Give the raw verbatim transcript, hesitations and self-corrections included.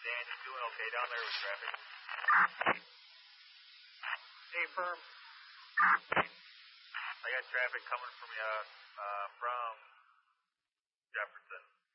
Dan, you doing okay down there with traffic? Hey, firm. I got traffic coming from you uh, from Jefferson.